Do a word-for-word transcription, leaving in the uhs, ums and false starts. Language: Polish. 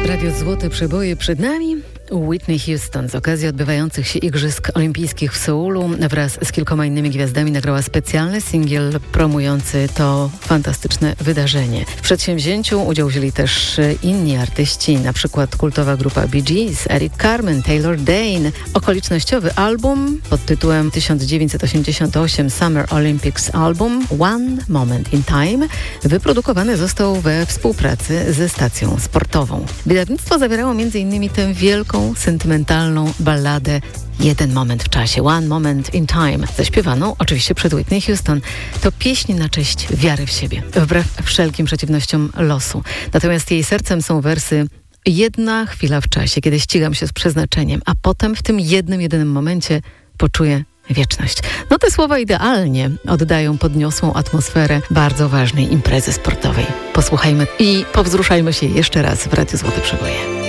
Radio Złote Przeboje przed nami. Whitney Houston z okazji odbywających się Igrzysk Olimpijskich w Seulu wraz z kilkoma innymi gwiazdami nagrała specjalny singiel promujący to fantastyczne wydarzenie. W przedsięwzięciu udział wzięli też inni artyści, na przykład kultowa grupa Bee Gees, Eric Carmen, Taylor Dayne. Okolicznościowy album pod tytułem tysiąc dziewięćset osiemdziesiąt osiem Summer Olympics Album One Moment in Time wyprodukowany został we współpracy ze stacją sportową. Wydawnictwo zawierało między innymi tę wielką sentymentalną balladę Jeden moment w czasie, One Moment in Time, zaśpiewaną oczywiście przed Whitney Houston. To pieśń na cześć wiary w siebie, wbrew wszelkim przeciwnościom losu. Natomiast jej sercem są wersy Jedna chwila w czasie, kiedy ścigam się z przeznaczeniem, a potem w tym jednym, jedynym momencie poczuję wieczność. No te słowa idealnie oddają podniosłą atmosferę bardzo ważnej imprezy sportowej. Posłuchajmy i powzruszajmy się jeszcze raz w Radiu Złote Przeboje.